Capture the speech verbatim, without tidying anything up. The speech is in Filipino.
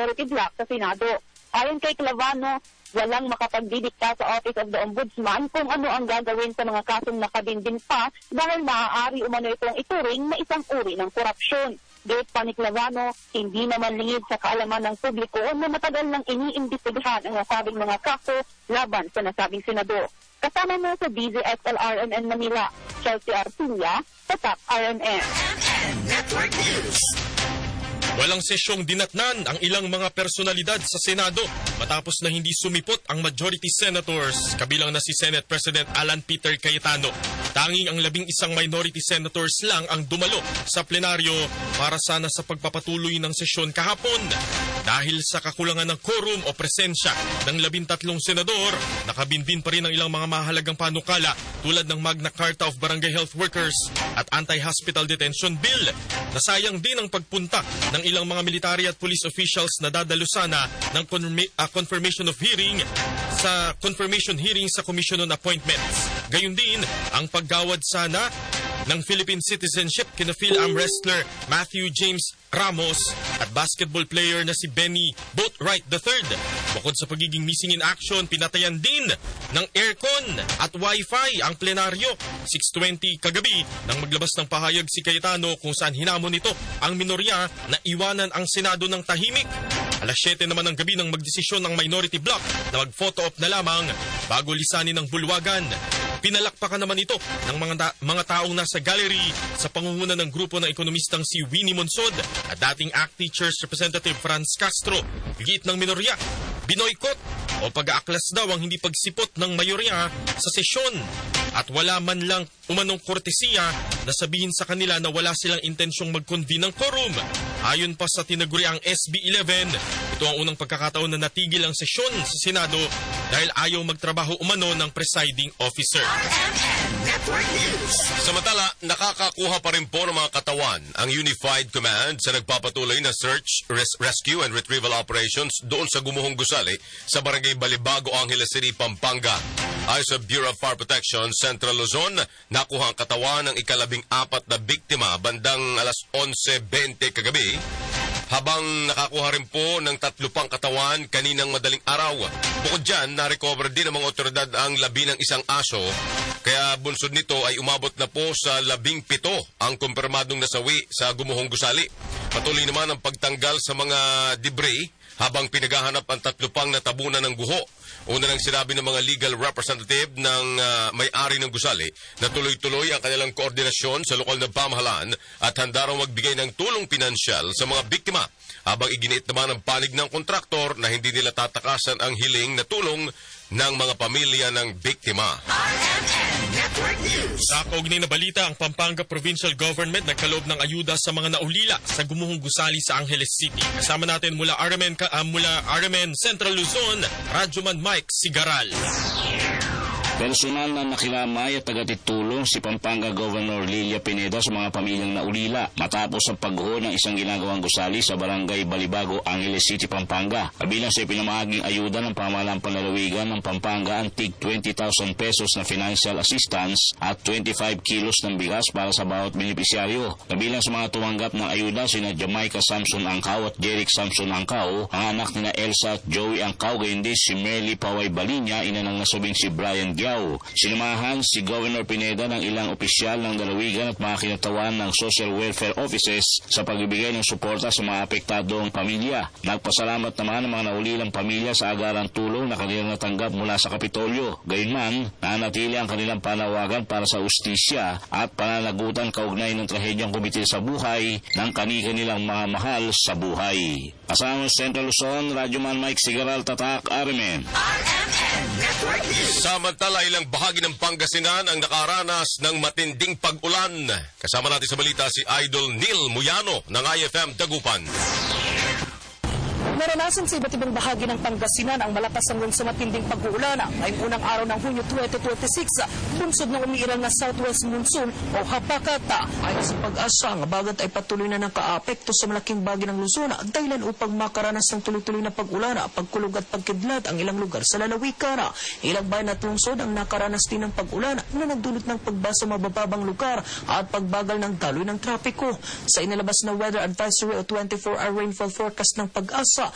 minority bloc sa Senado. Ayon kay Clavano, walang makapagdidikta sa Office of the Ombudsman kung ano ang gagawin sa mga kasong nakabinbin pa dahil maaari umano itong ituring na isang uri ng korupsyon. Gayet pa ni Clavano, hindi naman lingid sa kaalaman ng publiko na matagal nang iniimbestigahan ang nasabing mga kaso laban sa nasabing senador. Kasama mo sa D Z X L R M N Manila, Chelsea Artulla, sa Top R M N. Network News. Walang sesyong dinatnan ang ilang mga personalidad sa Senado matapos na hindi sumipot ang majority senators, kabilang na si Senate President Alan Peter Cayetano. Tanging ang labing isang minority senators lang ang dumalo sa plenaryo para sana sa pagpapatuloy ng sesyon kahapon. Dahil sa kakulangan ng quorum o presensya ng labintatlong senador, nakabinbin pa rin ang ilang mga mahalagang panukala tulad ng Magna Carta of Barangay Health Workers at Anti-Hospital Detention Bill. Nasayang din ang pagpunta ng ilang mga military at police officials na dadalo sana ng confirma- uh, confirmation of hearing sa confirmation hearing sa Commission on Appointments. Gayun din ang paggawad sana ng Philippine citizenship kina Phil-Am wrestler Matthew James Ramos at basketball player na si Benny Boatwright the third. Bukod sa pagiging missing in action, pinatayan din ng aircon at wifi ang plenaryo. six twenty kagabi nang maglabas ng pahayag si Cayetano kung saan hinamon nito ang minorya na iwanan ang Senado ng tahimik. Alas siyete naman ng gabi nang magdesisyon ng minority bloc na mag-photo op na lamang bago lisanin ng bulwagan. Pinalakpakan naman ito ng mga, ta- mga taong nasa gallery sa pangunguna ng grupo ng ekonomistang si Winnie Monsod at dating A C T Teachers Representative Franz Castro. Giit ng minorya, binoykot o pag-aaklas daw ang hindi pagsipot ng mayorya sa sesyon at wala man lang umanong kortesiya na sabihin sa kanila na wala silang intensyong mag-convene ng quorum. Ayon pa sa tinaguriang S B eleven, ito ang unang pagkakataon na natigil ang sesyon sa Senado dahil ayaw magtrabaho umano ng presiding officer. Samantala, nakakakuha pa rin po ng mga katawan ang Unified Command sa nagpapatuloy na search, res- rescue and retrieval operations doon sa Gumuhong Gusali sa Barangay Balibago, Angeles City, Pampanga. Ayon sa Bureau of Fire Protection, Central Luzon, nakuha ang katawan ng ikalabing apat na biktima bandang alas onse bente kagabi, habang nakakuha rin po ng tatlo pang katawan kaninang madaling araw. Bukod dyan, na-recover din ng mga otoridad ang labi ng isang aso, kaya bunsod nito ay umabot na po sa labing pito ang kumpirmadong nasawi sa Gumuhong Gusali. Patuloy naman ang pagtanggal sa mga debris habang pinaghahanap ang tatlo pang natabunan ng guho. Una nang sinabi ng mga legal representative ng uh, may-ari ng gusali na tuloy-tuloy ang kanilang koordinasyon sa lokal na pamahalaan at handa raw magbigay ng tulong pinansyal sa mga biktima, habang iginiit naman ang panig ng kontraktor na hindi nila tatakasan ang hiling na tulong ng mga pamilya ng biktima. Sa kaugnay na balita, ang Pampanga Provincial Government nagkaloob ng ayuda sa mga naulila sa Gumuhong Gusali sa Angeles City. Kasama natin mula R M N, uh, mula R M N Central Luzon, Radyoman Mike Sigaral. Personal na nakilamay at tagatitulong si Pampanga Governor Lilia Pineda sa mga pamilyang naulila matapos ang pagguho ng isang ginagawang gusali sa Barangay Balibago, Angeles City, Pampanga. Kabilang sa ipinamahaging ayuda ng pamahalang panlalawigan ng Pampanga ang tig twenty thousand pesos na financial assistance at twenty-five kilos ng bigas para sa bawat benepisyaryo. Kabilang sa mga tumanggap ng ayuda sina Jamaica Samson Angkaw at Jeric Samson Angkaw, ang anak nina Elsa at Joey Angkaw, gayon din si Merly Paway Balinya, ina ng nasubing si Brian Giao. Sinamahan si Governor Pineda ng ilang opisyal ng dalawigan at mga kinatawan ng social welfare offices sa pagbibigay ng suporta sa mga apektadong pamilya. Nagpasalamat naman ang mga naulilang pamilya sa agarang tulong na kanilang natanggap mula sa Kapitolyo. Gayunman, nanatili ang kanilang panawagan para sa ustisya at pananagutan kaugnay ng trahedyang kumitil sa buhay ng kani-kanilang mga mahal sa buhay. Kasama sa Central Luzon, Radyoman Mike Sigaral, Tatak, R M N. Samantala, ilang bahagi ng Pangasinan ang nakaranas ng matinding pag-ulan. Kasama natin sa balita si Idol Neil Muyano ng I F M Dagupan. Naranasan sa iba't ibang bahagi ng Pangasinan ang malakas hanggang sa matinding pag-uulan ngayong unang araw ng Hunyo twenty twenty-six, bunsod ng umiiral na southwest monsoon o hapakata. Ayon sa Pag-asa, ang bagat ay patuloy na nakaapekto sa malaking bahagi ng Luzon, dahilan upang makaranas ng tuloy-tuloy na pag-ulan, pagkulog at pagkidlat ang ilang lugar sa lalawigan. Ilang bayan at lungsod ang nakaranas din ng pag-ulan na nagdulot ng pagbasa mabababang lugar at pagbagal ng daloy ng trapiko. Sa inilabas na weather advisory o twenty-four hour rainfall forecast ng Pag-asa,